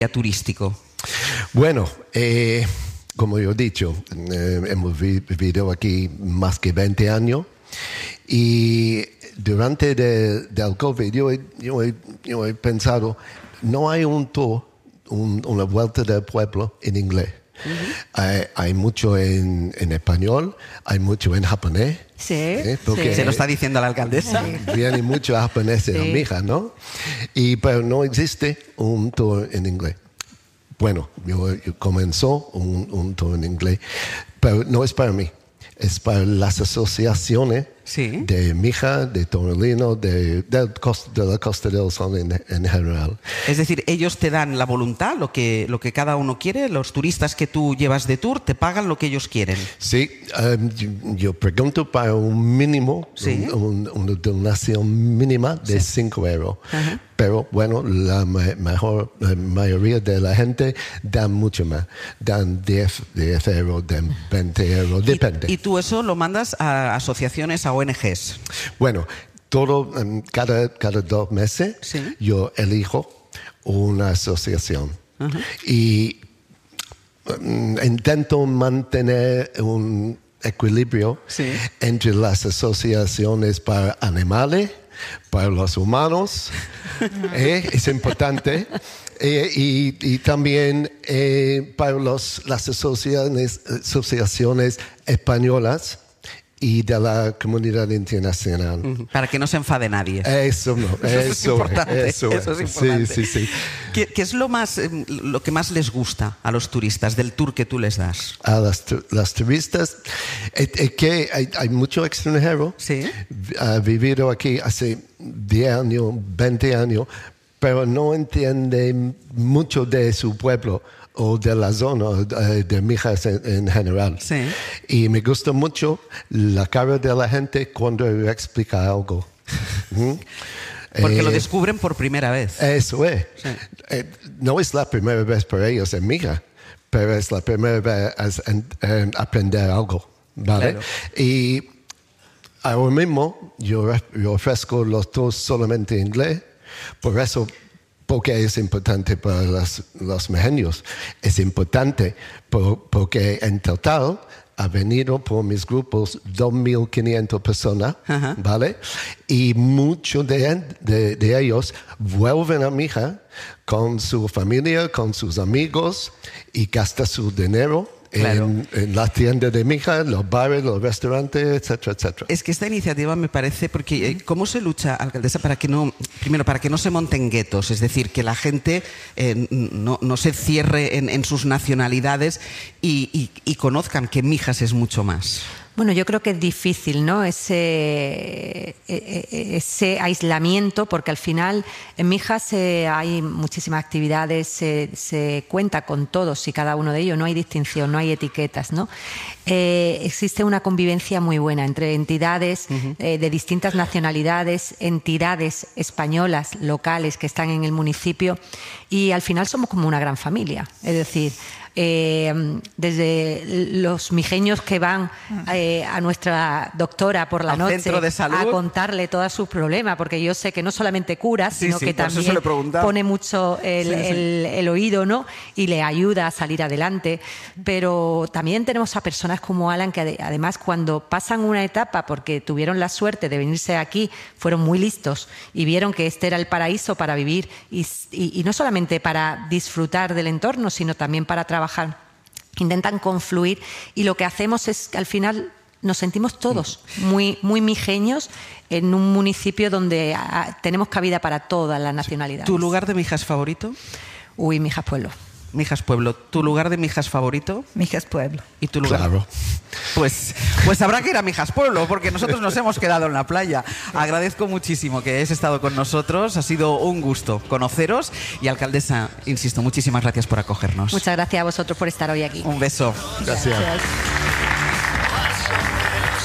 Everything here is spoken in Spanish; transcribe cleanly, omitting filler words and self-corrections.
turístico? Bueno, como yo he dicho, hemos vivido aquí más que 20 años y durante del COVID yo he pensado, no hay un tour, una vuelta del pueblo en inglés. Hay mucho en español, hay mucho en japonés. Sí, porque se lo está diciendo la alcaldesa. Viene mucho japonés en Mijas, ¿no? Pero no existe un tour en inglés. Bueno, yo comenzó un tour en inglés, pero no es para mí, es para las asociaciones de Mija, de Torrelino, de la Costa del Sol en general. Es decir, ellos te dan la voluntad, lo que cada uno quiere, los turistas que tú llevas de tour te pagan lo que ellos quieren. Sí, yo pregunto para un mínimo, una donación mínima de 5 euros. Pero bueno, la mayoría de la gente dan mucho más. Dan 10 euros, dan 20 euros, depende. ¿Y tú eso lo mandas a asociaciones, a ONGs? Bueno, cada 2 meses yo elijo una asociación. Y intento mantener un equilibrio entre las asociaciones para animales, para los humanos, es importante, y también para las asociaciones españolas y de la comunidad internacional. Para que no se enfade nadie. Eso es importante. Eso es importante. Sí. ¿Qué es lo que más les gusta a los turistas del tour que tú les das? A las turistas, que hay mucho extranjero. Ha vivido aquí hace 10 años, 20 años, pero no entiende mucho de su pueblo o de la zona de Mijas en general. Y me gusta mucho la cara de la gente cuando explica algo. Porque lo descubren por primera vez. Eso es. No es la primera vez para ellos en Mijas, pero es la primera vez en aprender algo, ¿vale? Claro. Y ahora mismo yo ofrezco los tours solamente en inglés, por eso. Porque es importante para los mejeños. Es importante porque en total ha venido por mis grupos 2.500 personas, ¿vale? Y muchos de ellos vuelven a Mija con su familia, con sus amigos y gastan su dinero. En la tienda de Mija, los bares, los restaurantes, etcétera, etcétera. Es que esta iniciativa me parece, porque ¿cómo se lucha, alcaldesa, para que no se monten guetos? Es decir, que la gente no se cierre en sus nacionalidades y conozcan que Mijas es mucho más. Bueno, yo creo que es difícil, ¿no? Ese aislamiento, porque al final en Mijas hay muchísimas actividades, se cuenta con todos y cada uno de ellos, no hay distinción, no hay etiquetas, ¿no? Existe una convivencia muy buena entre entidades de distintas nacionalidades, entidades españolas, locales que están en el municipio, y al final somos como una gran familia, es decir, desde los mijeños que van a nuestra doctora por la noche a contarle todos sus problemas, porque yo sé que no solamente cura, sino que también pone mucho el oído, ¿no? Y le ayuda a salir adelante. Pero también tenemos a personas como Alan que además cuando pasan una etapa, porque tuvieron la suerte de venirse aquí, fueron muy listos y vieron que este era el paraíso para vivir y no solamente para disfrutar del entorno, sino también para trabajar. Intentan confluir y lo que hacemos es que al final nos sentimos todos muy, muy mijeños en un municipio donde tenemos cabida para todas las nacionalidades. ¿Tu lugar de Mijas favorito? Mijas Pueblo. Mijas Pueblo. ¿Tu lugar de Mijas favorito? Mijas Pueblo. ¿Y tu lugar? Claro. Pues habrá que ir a Mijas Pueblo, porque nosotros nos hemos quedado en la playa. Agradezco muchísimo que hayáis estado con nosotros. Ha sido un gusto conoceros. Y, alcaldesa, insisto, muchísimas gracias por acogernos. Muchas gracias a vosotros por estar hoy aquí. Un beso. Gracias.